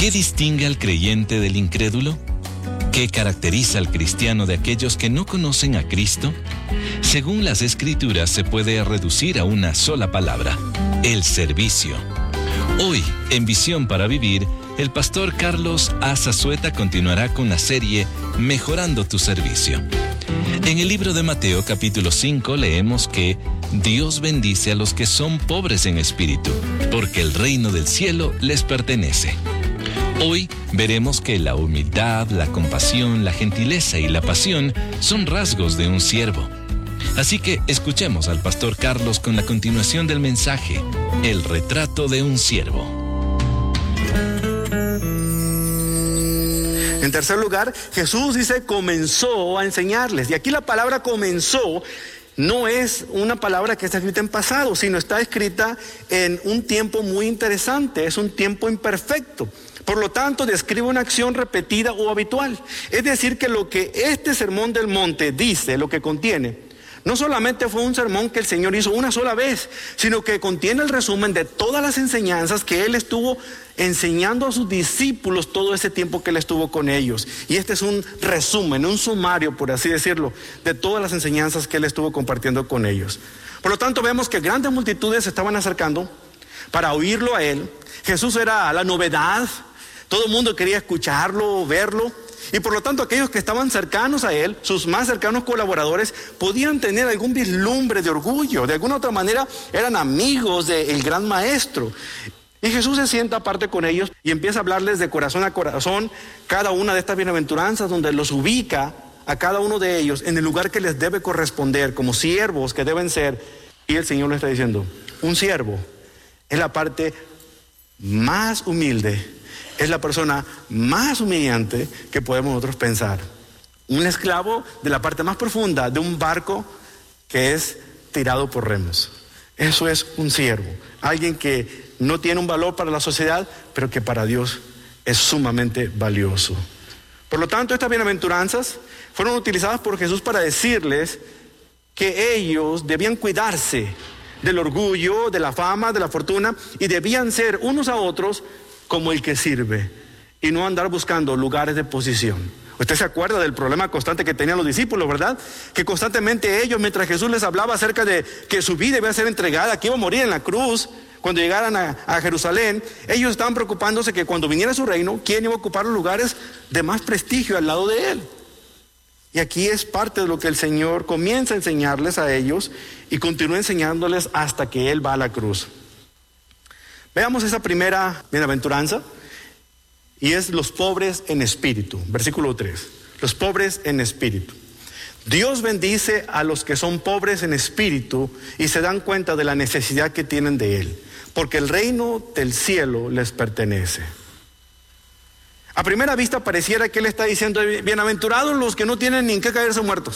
¿Qué distingue al creyente del incrédulo? ¿Qué caracteriza al cristiano de aquellos que no conocen a Cristo? Según las Escrituras, se puede reducir a una sola palabra: el servicio. Hoy, en Visión para Vivir, el pastor Carlos A. Zazueta continuará con la serie Mejorando tu Servicio. En el libro de Mateo capítulo 5 leemos que Dios bendice a los que son pobres en espíritu, porque el reino del cielo les pertenece. Hoy veremos que la humildad, la compasión, la gentileza y la pasión son rasgos de un siervo. Así que escuchemos al pastor Carlos con la continuación del mensaje, el retrato de un siervo. En tercer lugar, Jesús dice comenzó a enseñarles. Y aquí la palabra comenzó no es una palabra que está escrita en pasado, sino está escrita en un tiempo muy interesante, es un tiempo imperfecto. Por lo tanto, describe una acción repetida o habitual. Es decir, que lo que este sermón del monte dice, lo que contiene, no solamente fue un sermón que el Señor hizo una sola vez, sino que contiene el resumen de todas las enseñanzas que Él estuvo enseñando a sus discípulos todo ese tiempo que Él estuvo con ellos. Y este es un resumen, un sumario, por así decirlo, de todas las enseñanzas que Él estuvo compartiendo con ellos. Por lo tanto, vemos que grandes multitudes se estaban acercando para oírlo a Él. Jesús era la novedad, todo el mundo quería escucharlo, verlo. Y por lo tanto, aquellos que estaban cercanos a Él, sus más cercanos colaboradores, podían tener algún vislumbre de orgullo. De alguna otra manera, eran amigos del gran maestro. Y Jesús se sienta aparte con ellos y empieza a hablarles de corazón a corazón cada una de estas bienaventuranzas, donde los ubica a cada uno de ellos en el lugar que les debe corresponder, como siervos que deben ser. Y el Señor le está diciendo, un siervo es la parte más humilde, es la persona más humillante que podemos nosotros pensar. Un esclavo de la parte más profunda de un barco que es tirado por remos. Eso es un siervo, alguien que no tiene un valor para la sociedad, pero que para Dios es sumamente valioso. Por lo tanto, estas bienaventuranzas fueron utilizadas por Jesús para decirles que ellos debían cuidarse del orgullo, de la fama, de la fortuna, y debían ser unos a otros como el que sirve, y no andar buscando lugares de posición. Usted se acuerda del problema constante que tenían los discípulos, ¿verdad? Que constantemente ellos, mientras Jesús les hablaba acerca de que su vida iba a ser entregada, que iba a morir en la cruz, cuando llegaran a Jerusalén, ellos estaban preocupándose que cuando viniera su reino, ¿quién iba a ocupar los lugares de más prestigio al lado de Él? Y aquí es parte de lo que el Señor comienza a enseñarles a ellos y continúa enseñándoles hasta que Él va a la cruz. Veamos esa primera bienaventuranza, y es los pobres en espíritu, versículo 3. Los pobres en espíritu. Dios bendice a los que son pobres en espíritu y se dan cuenta de la necesidad que tienen de Él, porque el reino del cielo les pertenece. A primera vista pareciera que Él está diciendo, bienaventurados los que no tienen ni en qué caerse muertos.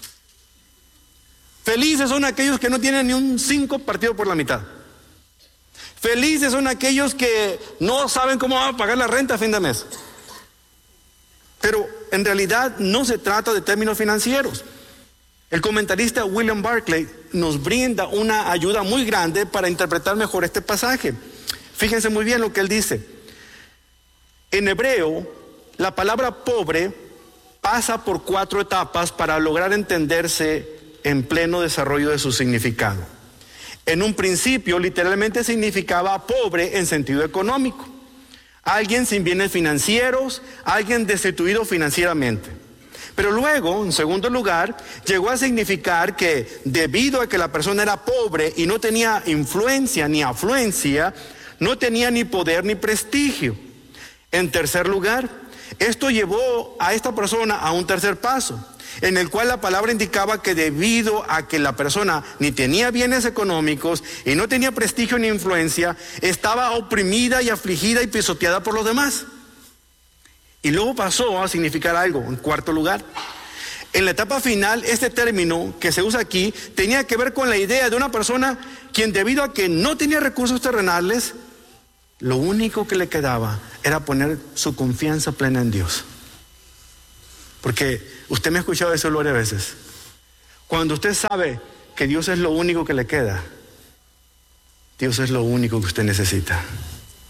Felices son aquellos que no tienen ni un 5 partido por la mitad. Felices son aquellos que no saben cómo van a pagar la renta a fin de mes. Pero en realidad no se trata de términos financieros. El comentarista William Barclay nos brinda una ayuda muy grande para interpretar mejor este pasaje. Fíjense muy bien lo que él dice. En hebreo, la palabra pobre pasa por 4 etapas para lograr entenderse en pleno desarrollo de su significado. En un principio, literalmente significaba pobre en sentido económico. Alguien sin bienes financieros, alguien destituido financieramente. Pero luego, en segundo lugar, llegó a significar que debido a que la persona era pobre y no tenía influencia ni afluencia, no tenía ni poder ni prestigio. En tercer lugar, esto llevó a esta persona a un tercer paso, en el cual la palabra indicaba que debido a que la persona ni tenía bienes económicos y no tenía prestigio ni influencia, estaba oprimida y afligida y pisoteada por los demás. Y luego pasó a significar algo, en cuarto lugar. En la etapa final, este término que se usa aquí tenía que ver con la idea de una persona quien, debido a que no tenía recursos terrenales, lo único que le quedaba era poner su confianza plena en Dios. Porque usted me ha escuchado eso varias veces. Cuando usted sabe que Dios es lo único que le queda, Dios es lo único que usted necesita.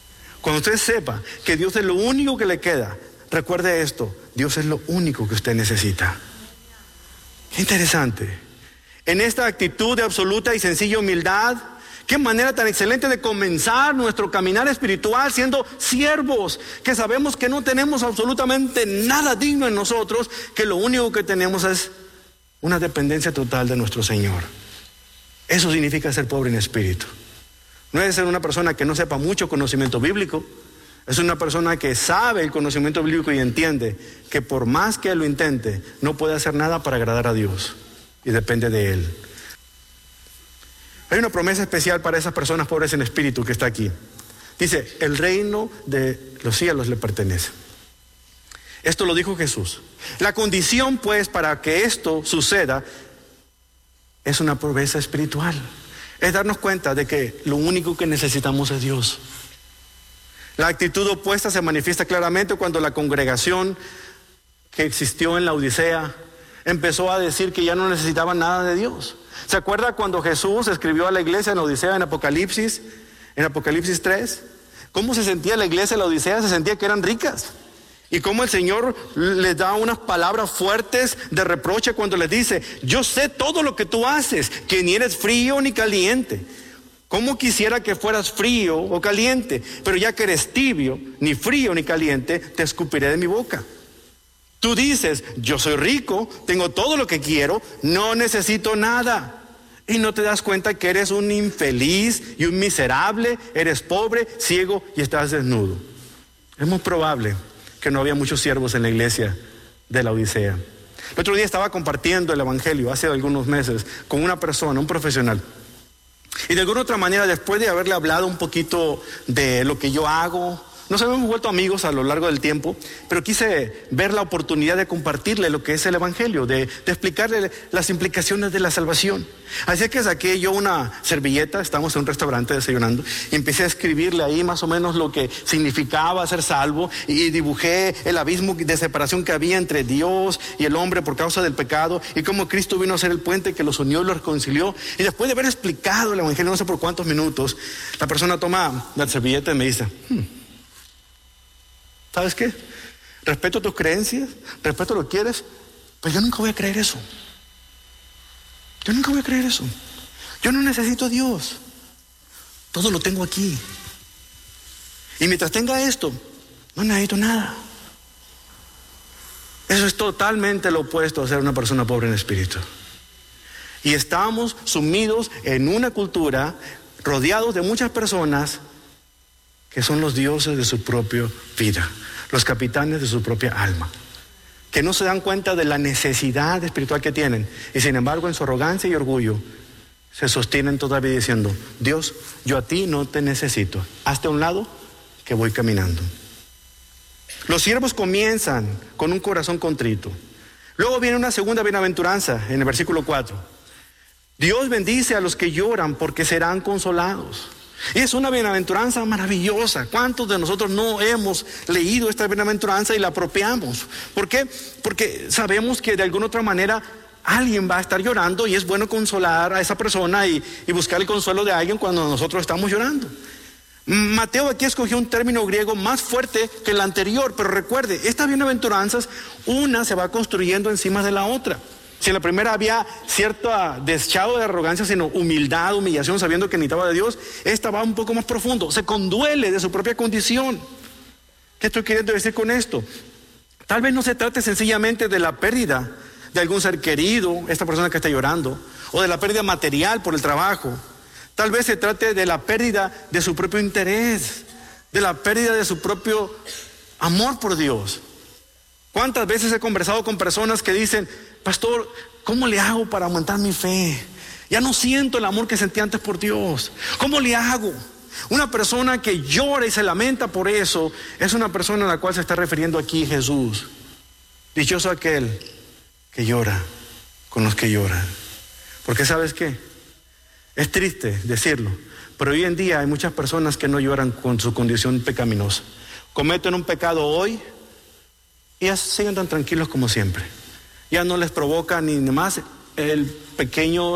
Cuando usted sepa que Dios es lo único que le queda, recuerde esto: Dios es lo único que usted necesita. Qué interesante. En esta actitud de absoluta y sencilla humildad, qué manera tan excelente de comenzar nuestro caminar espiritual, siendo siervos, que sabemos que no tenemos absolutamente nada digno en nosotros, que lo único que tenemos es una dependencia total de nuestro Señor. Eso significa ser pobre en espíritu. No es ser una persona que no sepa mucho conocimiento bíblico. Es una persona que sabe el conocimiento bíblico y entiende que por más que lo intente, no puede hacer nada para agradar a Dios y depende de Él. Hay una promesa especial para esas personas pobres en espíritu que está aquí. Dice: el reino de los cielos le pertenece. Esto lo dijo Jesús. La condición, pues, para que esto suceda es una promesa espiritual. Es darnos cuenta de que lo único que necesitamos es Dios. La actitud opuesta se manifiesta claramente cuando la congregación que existió en la Odisea empezó a decir que ya no necesitaban nada de Dios. ¿Se acuerda cuando Jesús escribió a la iglesia en la Odisea en Apocalipsis 3? ¿Cómo se sentía la iglesia en la Odisea? Se sentía que eran ricas. Y cómo el Señor les da unas palabras fuertes de reproche cuando les dice: yo sé todo lo que tú haces, que ni eres frío ni caliente. ¿Cómo quisiera que fueras frío o caliente? Pero ya que eres tibio, ni frío ni caliente, te escupiré de mi boca. Tú dices: yo soy rico, tengo todo lo que quiero, no necesito nada. Y no te das cuenta que eres un infeliz y un miserable, eres pobre, ciego y estás desnudo. Es muy probable que no había muchos siervos en la iglesia de la Odisea. El otro día estaba compartiendo el evangelio hace algunos meses con una persona, un profesional. Y de alguna otra manera, después de haberle hablado un poquito de lo que yo hago, nos habíamos vuelto amigos a lo largo del tiempo, pero quise ver la oportunidad de compartirle lo que es el evangelio, de explicarle las implicaciones de la salvación. Así que saqué yo una servilleta, estábamos en un restaurante desayunando, y empecé a escribirle ahí más o menos lo que significaba ser salvo, y dibujé el abismo de separación que había entre Dios y el hombre por causa del pecado, y cómo Cristo vino a ser el puente que los unió y los reconcilió. Y después de haber explicado el evangelio, no sé por cuántos minutos, la persona toma la servilleta y me dice: ¿sabes qué? Respeto tus creencias, respeto lo que quieres, pero yo nunca voy a creer eso. Yo nunca voy a creer eso. Yo no necesito a Dios. Todo lo tengo aquí. Y mientras tenga esto, no necesito nada. Eso es totalmente lo opuesto a ser una persona pobre en espíritu. Y estamos sumidos en una cultura, rodeados de muchas personas que son los dioses de su propia vida, los capitanes de su propia alma, que no se dan cuenta de la necesidad espiritual que tienen, y sin embargo en su arrogancia y orgullo se sostienen todavía diciendo: Dios, yo a ti no te necesito, hazte a un lado que voy caminando. Los siervos comienzan con un corazón contrito. Luego viene una segunda bienaventuranza en el versículo 4. Dios bendice a los que lloran porque serán consolados. Y es una bienaventuranza maravillosa. ¿Cuántos de nosotros no hemos leído esta bienaventuranza y la apropiamos? ¿Por qué? Porque sabemos que de alguna otra manera alguien va a estar llorando y es bueno consolar a esa persona y buscar el consuelo de alguien cuando nosotros estamos llorando. Mateo aquí escogió un término griego más fuerte que el anterior, pero recuerde, estas bienaventuranzas, una se va construyendo encima de la otra. Si en la primera había cierto deschado de arrogancia, sino humildad, humillación, sabiendo que necesitaba de Dios, esta va un poco más profundo, se conduele de su propia condición. ¿Qué estoy queriendo decir con esto? Tal vez no se trate sencillamente de la pérdida de algún ser querido, esta persona que está llorando, o de la pérdida material por el trabajo. Tal vez se trate de la pérdida de su propio interés, de la pérdida de su propio amor por Dios. ¿Cuántas veces he conversado con personas que dicen: pastor, ¿cómo le hago para aumentar mi fe? Ya no siento el amor que sentí antes por Dios. ¿Cómo le hago? Una persona que llora y se lamenta por eso es una persona a la cual se está refiriendo aquí Jesús. Dichoso aquel que llora con los que lloran. Porque ¿sabes qué? Es triste decirlo, pero hoy en día hay muchas personas que no lloran con su condición pecaminosa. Cometen un pecado hoy y ya siguen tan tranquilos como siempre. Ya no les provoca ni más el pequeño